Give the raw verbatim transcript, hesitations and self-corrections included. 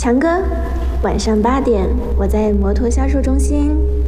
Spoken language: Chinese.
强哥，晚上八点我在摩托销售中心